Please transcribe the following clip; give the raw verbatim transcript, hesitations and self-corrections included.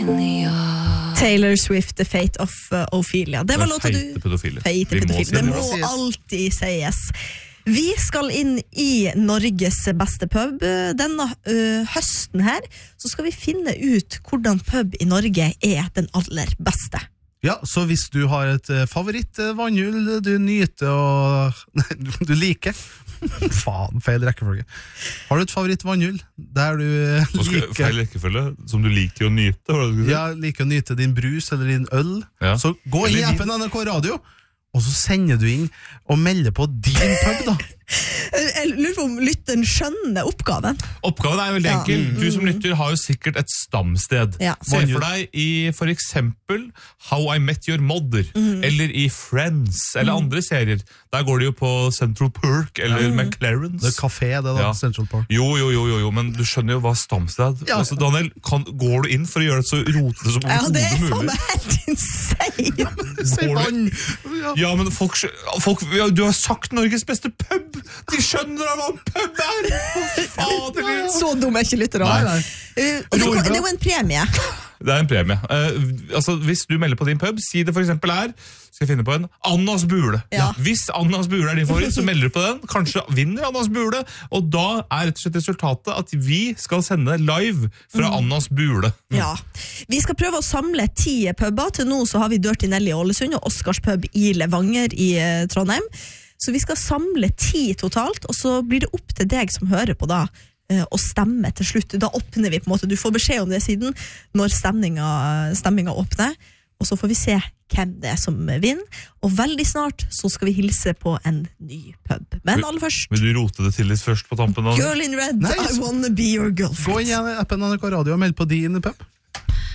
Taylor Swift, The Fate of uh, Ophelia. Det var låta du... Feite pedofile. Feite pedofile. Det må alltid sies. Vi skal inn i Norges beste pub. Denne uh, høsten her så skal vi finne ut hvordan pub i Norge er den aller beste. Ja, så hvis du har et favoritt vannhull du nyter og du liker faen, feil rekkefølge. Har du et favoritt vannhull der du liker feil rekkefølge, som du liker å nyte? Ja, liker å nyte din brus eller din øl, ja. Så gå inn i appen N R K Radio og så sender du inn og melder på din pub da. Jeg lurer på om lytteren skjønner oppgaven. Oppgaven er veldig Ja. enkel. Du som lytter har jo sikkert et stamsted. Ja. Se for deg i for eksempel How I Met Your Mother, Mm. eller i Friends, eller andre serier. Der går det jo på Central Perk, eller Mm. McLaren's. Det er kafé det da, Ja. Central Park. Jo, jo, jo, jo, jo, men du skjønner jo hva stamsted. Ja. Altså, Daniel, kan, går du inn for å gjøre det så rotete som Ja, det er overhodet faen mulig? meg helt insane. Si Går vann! du- Ja. Ja, men folk, skjø- folk ja, du har sagt Norges beste pub! De skjønner hva en pub er! Faderlig! Så dum er ikke lytter Nei, nei. Uh, og så- det er jo en premie. Det er en premie. Eh, altså, hvis du melder på din pub, si det for eksempel er, skal jeg finne på en, Annas Bule. Ja. Hvis Annas Bule er din favoritt, så melder du på den. Kanskje vinner Annas Bule, og da er rett og slett resultatet at vi skal sende live fra Annas Bule. Ja. Vi skal prøve å samle ti puber. Til nå så har vi Dirty Nelly i Ålesund og Oscars pub i Levanger i eh, Trondheim. Så vi skal samle ti totalt, og så blir det opp til deg som hører på da, eh, å stemme til slutt. Da åpner vi på en måte, du får beskjed om det siden, når stemninga, stemninga åpner, og så får vi se hvem det er som vinner. Og veldig snart så skal vi hilse på en ny pub. Men aller først, Vil du rote det til litt først på tampen? Daniel? Girl in Red, Nei, I wanna be your girlfriend. Gå inn i appen N R K Radio og meld på din pub.